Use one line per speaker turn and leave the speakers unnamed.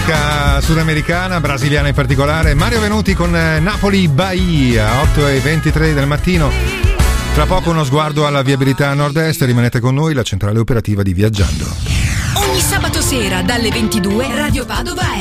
musica sudamericana, brasiliana in particolare. Mario Venuti con Napoli Bahia, 8:23 del mattino. Tra poco uno sguardo alla viabilità a nord-est. Rimanete con noi, la centrale operativa di Viaggiando.
Ogni sabato sera dalle 22 Radio Padova